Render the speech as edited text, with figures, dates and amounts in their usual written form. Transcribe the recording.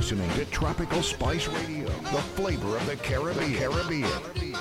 listening to Tropical Spice Radio, the flavor of the Caribbean.